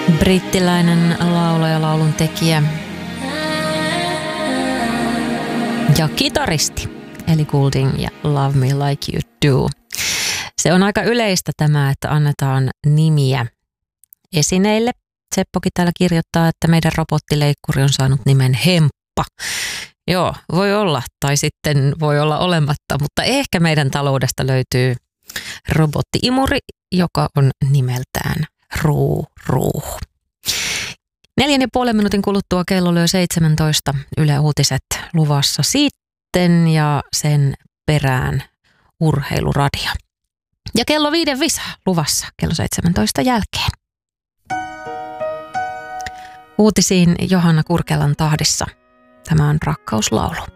Brittiläinen laulaja, laulun tekijä ja kitaristi Ellie Goulding ja Love Me Like You Do. Se on aika yleistä tämä, että annetaan nimiä esineille. Seppokin täällä kirjoittaa, että meidän robottileikkuri on saanut nimen Hemppa. Joo, voi olla, tai sitten voi olla olematta, mutta ehkä meidän taloudesta löytyy robottiimuri, joka on nimeltään Ruu. 4,5 minuutin kuluttua kello lyö 17. Yle Uutiset luvassa sitten ja sen perään urheiluradio. Ja kello 5 visa luvassa kello 17 jälkeen. Uutisiin Johanna Kurkelan tahdissa. Tämä on Rakkauslaulu.